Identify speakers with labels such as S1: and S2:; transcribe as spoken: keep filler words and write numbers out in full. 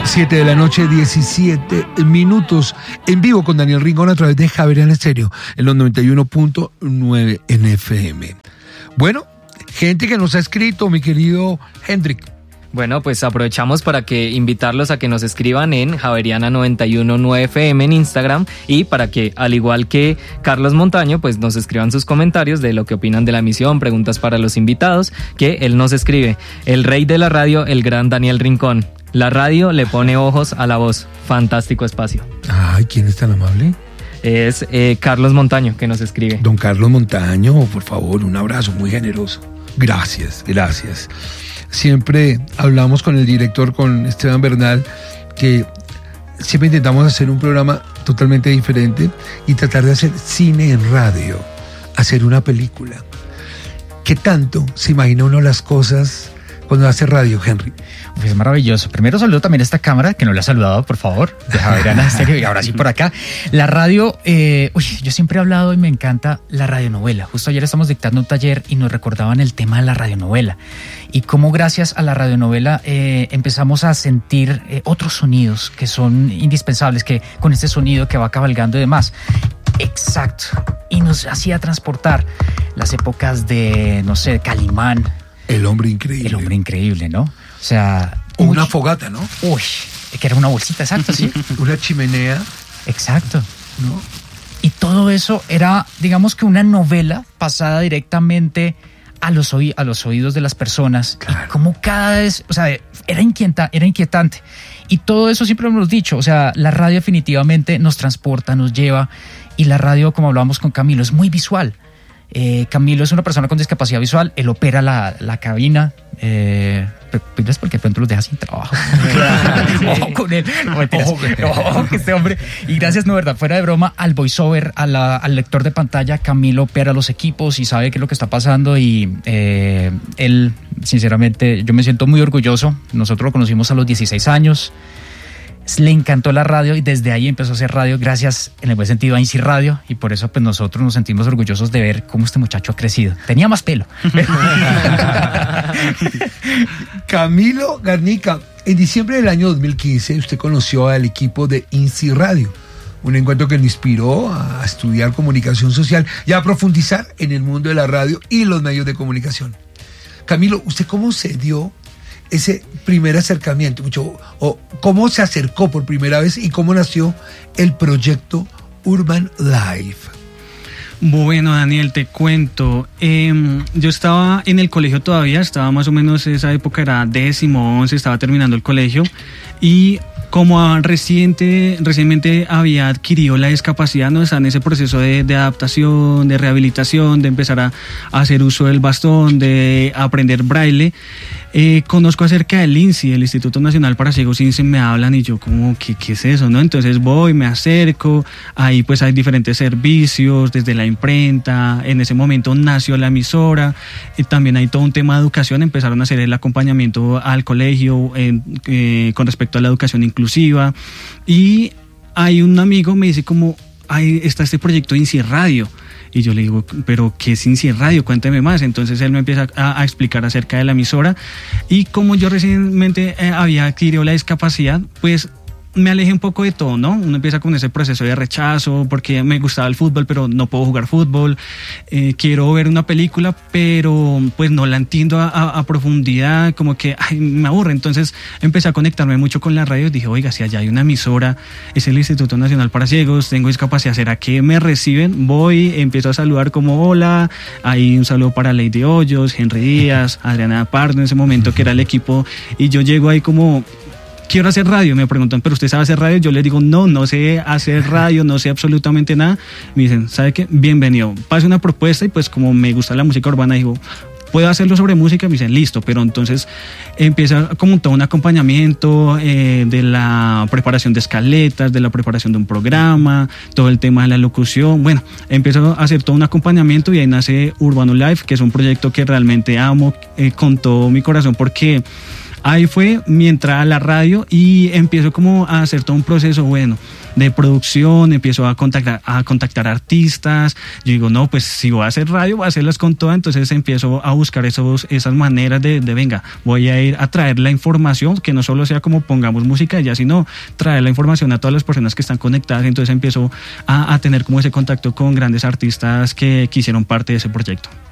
S1: siete de la noche, diecisiete minutos, en vivo con Daniel Rincón a través de Javeriana Estéreo, en los noventa y uno punto nueve en F M. Bueno, gente que nos ha escrito, mi querido Hendrik.
S2: Bueno, pues aprovechamos para que invitarlos a que nos escriban en Javeriana noventa y uno punto nueve F M en Instagram y para que, al igual que Carlos Montaño, pues nos escriban sus comentarios de lo que opinan de la emisión, preguntas para los invitados, que él nos escribe. El rey de la radio, el gran Daniel Rincón. La radio le pone ojos a la voz. Fantástico espacio.
S1: Ay, ¿quién es tan amable?
S2: Es eh, Carlos Montaño que nos escribe.
S1: Don Carlos Montaño, por favor, un abrazo muy generoso. Gracias, gracias. Siempre hablamos con el director, con Esteban Bernal, que siempre intentamos hacer un programa totalmente diferente y tratar de hacer cine en radio, hacer una película. ¿Qué tanto se imagina uno las cosas cuando hace radio, Henry?
S3: Pues es maravilloso. Primero saludo también a esta cámara, que no le ha saludado, por favor, de Javeriana Estéreo, y ahora sí por acá. La radio, eh, uy, yo siempre he hablado y me encanta la radionovela. Justo ayer estamos dictando un taller y nos recordaban el tema de la radionovela y cómo gracias a la radionovela eh, empezamos a sentir eh, otros sonidos que son indispensables, que con este sonido que va cabalgando y demás. Exacto. Y nos hacía transportar las épocas de, no sé, Calimán.
S1: El hombre increíble.
S3: El hombre increíble, ¿no? O sea...
S1: Una uy, fogata, ¿no?
S3: Uy, que era una bolsita, exacto, sí.
S1: Una chimenea.
S3: Exacto.
S1: ¿No?
S3: Y todo eso era, digamos que una novela pasada directamente a los, oí- a los oídos de las personas. Claro. Y como cada vez, o sea, era, inquieta- era inquietante. Y todo eso siempre lo hemos dicho, o sea, la radio definitivamente nos transporta, nos lleva. Y la radio, como hablábamos con Camilo, es muy visual. Eh, Camilo es una persona con discapacidad visual, él opera la, la cabina, eh, es porque de pronto los deja sin trabajo. Ojo con él, no, ojo, ojo que este hombre. Y gracias, no, verdad, fuera de broma, al voiceover, a la, al lector de pantalla, Camilo opera los equipos y sabe qué es lo que está pasando. Y eh, él, sinceramente, yo me siento muy orgulloso. Nosotros lo conocimos a los dieciséis años. Le encantó la radio y desde ahí empezó a hacer radio gracias, en el buen sentido, a INSI Radio, y por eso pues nosotros nos sentimos orgullosos de ver cómo este muchacho ha crecido. Tenía más pelo.
S1: Camilo Garnica, en diciembre del año dos mil quince usted conoció al equipo de INSI Radio, un encuentro que le inspiró a estudiar comunicación social y a profundizar en el mundo de la radio y los medios de comunicación. Camilo, ¿usted cómo se dio ese primer acercamiento, mucho, o cómo se acercó por primera vez y cómo nació el proyecto Urban Life?
S4: Bueno, Daniel, te cuento. Eh, yo estaba en el colegio todavía, estaba más o menos, esa época era décimo, once, estaba terminando el colegio y como reciente, recientemente había adquirido la discapacidad, ¿no? Está en ese proceso de, de adaptación, de rehabilitación, de empezar a, a hacer uso del bastón, de aprender braille. Eh, conozco acerca del INSI, el Instituto Nacional para Ciegos INSI, me hablan y yo como, ¿qué, qué es eso? ¿No? Entonces voy, me acerco, ahí pues hay diferentes servicios, desde la imprenta, en ese momento nació la emisora, eh, también hay todo un tema de educación, empezaron a hacer el acompañamiento al colegio eh, eh, con respecto a la educación inclusiva, y hay un amigo me dice como, ahí está este proyecto INSI Radio. Y yo le digo, ¿pero qué es INSI Radio? Cuénteme más. Entonces él me empieza a, a explicar acerca de la emisora. Y como yo recientemente eh, había adquirido la discapacidad, pues me alejé un poco de todo, ¿no? Uno empieza con ese proceso de rechazo, porque me gustaba el fútbol, pero no puedo jugar fútbol. Eh, quiero ver una película, pero pues no la entiendo a, a, a profundidad, como que ay, me aburre. Entonces empecé a conectarme mucho con la radio y dije, oiga, si allá hay una emisora, es el Instituto Nacional para Ciegos, tengo discapacidad, ¿será que me reciben? Voy, empiezo a saludar como hola, ahí un saludo para Lady Hoyos, Henry Díaz, Adriana Pardo en ese momento, que era el equipo, y yo llego ahí como... quiero hacer radio, me preguntan, ¿pero usted sabe hacer radio? Yo les digo, no, no sé hacer radio, no sé absolutamente nada. Me dicen, ¿sabe qué? Bienvenido, pase una propuesta, y pues como me gusta la música urbana, digo, ¿puedo hacerlo sobre música? Me dicen, listo, pero entonces empieza como todo un acompañamiento eh, de la preparación de escaletas, de la preparación de un programa, todo el tema de la locución. Bueno, empiezo a hacer todo un acompañamiento y ahí nace Urbano Life, que es un proyecto que realmente amo eh, con todo mi corazón, porque ahí fue mi entrada a la radio y empiezo como a hacer todo un proceso. Bueno, de producción, empiezo a contactar, a contactar artistas. Yo digo, no, pues si voy a hacer radio, voy a hacerlas con todo. Entonces empiezo a buscar esos, esas maneras de, de, venga, voy a ir a traer la información, que no solo sea como pongamos música ya, sino traer la información a todas las personas que están conectadas. Entonces empiezo a, a tener como ese contacto con grandes artistas que, que hicieron parte de ese proyecto.